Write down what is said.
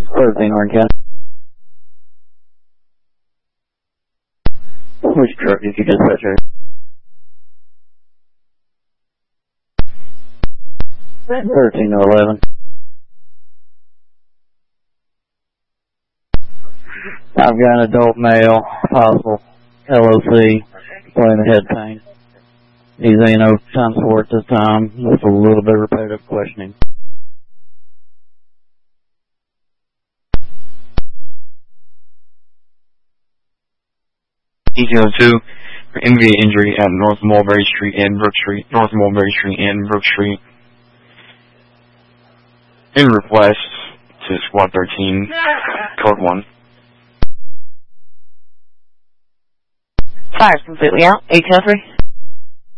13 Orange County. Which truck did you dispatch her? 13 to 11. I've got an adult male, possible LOC, playing the head pain. He's in time support this time with a little bit of repetitive questioning. E02 for MVA injury at North Mulberry Street and Brook Street. North Mulberry Street and Brook Street. In request to Squad 13, Code 1. Fire's completely out. 803.